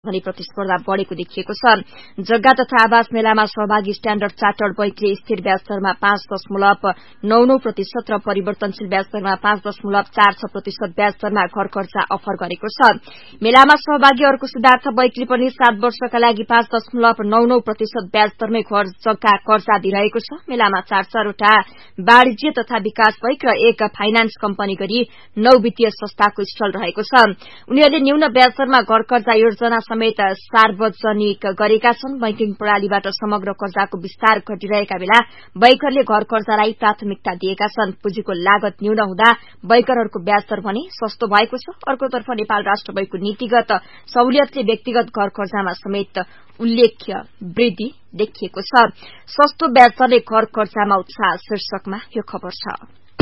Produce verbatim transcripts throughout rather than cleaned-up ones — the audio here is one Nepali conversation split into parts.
भने प्रतिस्पर्धा बढ़ेको देखिएको छ। जग्गा तथा आवास मेलामा सहभागी स्ट्याण्डर्ड चार्टर्ड बैंकले स्थिर ब्याज दरमा पाँच दशमलव नौ नौ प्रतिशत र परिवर्तनशील ब्याज दरमा पाँच दशमलव चार छ प्रतिशत ब्याज दरमा घर कर्जा अफर गरेको छ। मेलामा सहभागी अर्को सिद्धार्थ बैंकले पनि सात वर्षका लागि पाँच दशमलव नौ नौ प्रतिशत ब्याज दरमै घर जग्गा कर्जा दिइरहेको छ। मेलामा चार चारवटा वाणिज्य तथा विकास बैंक र एक फाइनान्स कम्पनी गरी नौ वित्तीय संस्थाको स्टल रहेको छ। उनीहरूले न्यून ब्याज दरमा घर कर्जा योजना समेत सार्वजनिक गरेका छन्। बैंकिङ प्रणालीबाट समग्र कर्जाको विस्तार घटिरहेका बेला बैंकरले घर कर्जालाई प्राथमिकता दिएका छन्। पुँजीको लागत न्यून हुँदा बैंकरहरूको ब्याज दर भने सस्तो भएको छ। अर्कोतर्फ नेपाल राष्ट्र बैंकको नीतिगत सहुलियतले व्यक्तिगत घर कर्जामा समेत उल्लेख्य वृद्धि देखिएको छ। सस्तो ब्याज दरले घर कर्जामा उत्साह शीर्षकमा यो खबर छ।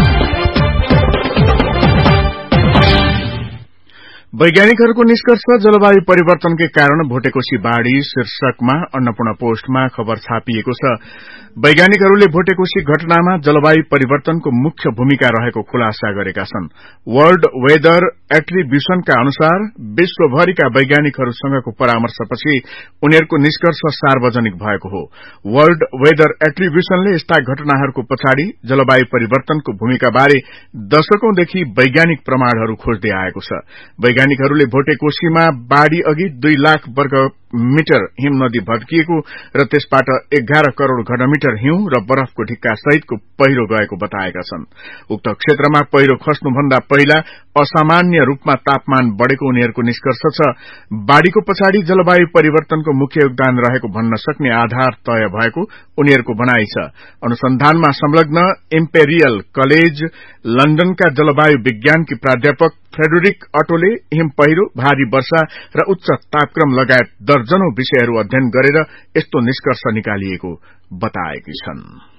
वैज्ञानिकहरूको निष्कर्ष जलवायु परिवर्तनकै कारण भोटेकोशी बाढ़ी शीर्षकमा अन्नपूर्ण पोस्टमा खबर छापिएको छ। वैज्ञानिकहरूले भोटेकोशी घटनामा जलवायु परिवर्तनको मुख्य भूमिका रहेको खुलासा गरेका छन्। वर्ल्ड वेदर एट्रिब्युशनका अनुसार विश्वभरिका वैज्ञानिकहरूसँगको परामर्शपछि उनीहरूको निष्कर्ष सार्वजनिक भएको हो। वर्ल्ड वेदर एट्रिब्युशनले यस्ता घटनाहरूको पछाडि जलवायु परिवर्तनको भूमिकाबारे दशकौंदेखि वैज्ञानिक प्रमाणहरू खोज्दै आएको छ। वैज्ञानिकहरूले भोटेकोशीमा बाढ़ी अघि दुई लाख वर्ग मिटर हिम नदी भत्किएको र त्यसबाट एघार करोड़ घनमिटर हिउँ र बरफको ढिक्का सहितको पहिरो गएको बताएका छन्। उक्त क्षेत्रमा पहिरो खस्नुभन्दा पहिला असामान्य रूपमा तापमान बढ़ेको उनीहरूको निष्कर्ष छ। बाढ़ीको पछाडि जलवायु परिवर्तनको मुख्य योगदान रहेको भन्न सक्ने आधार तय भएको उनीहरूको भनाइ छ। अनुसन्धानमा संलग्न इम्पेरियल कलेज लन्डनका जलवायु विज्ञानकी प्राध्यापक फ्रेडरिक अटोले हिम पहिरो, भारी वर्षा र उच्च तापक्रम लगायत दर्जनौं विषयहरू अध्ययन गरेर यस्तो निष्कर्ष निकालिएको बताएकी छन्।